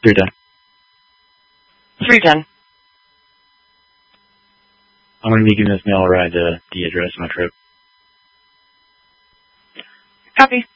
310. 310. I'm going to be giving this mail a ride to the address of my trip. Copy.